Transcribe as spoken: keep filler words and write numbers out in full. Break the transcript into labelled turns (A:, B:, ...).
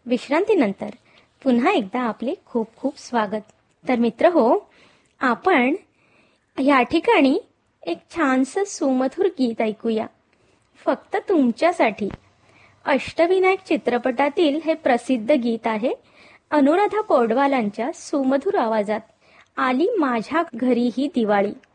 A: विश्रांतीनंतर पुन्हा एकदा आपले खूप खूप स्वागत. तर मित्र हो, आपण या ठिकाणी एक छानसं सुमधुर गीत ऐकूया, फक्त तुमच्यासाठी. अष्टविनायक चित्रपटातील हे प्रसिद्ध गीत आहे. अनुराधा पौडवालांच्या सुमधुर आवाजात आली माझ्या घरी ही दिवाळी.